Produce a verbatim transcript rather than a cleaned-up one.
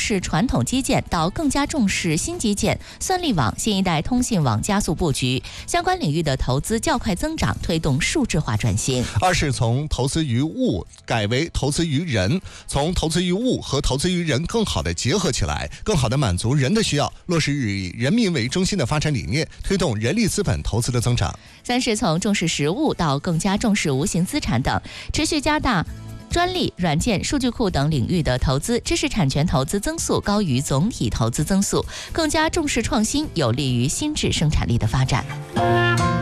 视传统基建到更加重视新基建、算力网、新一代通信网加速布局，相关领域的投资较快增长，推动数字化转型。 二是从投资于物改为投资于人，从投资于物和投资于人更好的结合起来，更好的满足人的需要，落实以人民为中心的发展理念，推动人力资本投资的增长。 三是从重视实物到更加重视无形资产等，持续加大专利、软件、数据库等领域的投资，知识产权投资增速高于总体投资增速，更加重视创新，有利于新质生产力的发展。